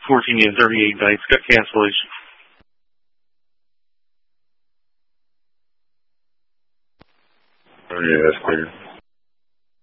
14 and 38 nights, got cancellation. Oh, yeah, that's clear.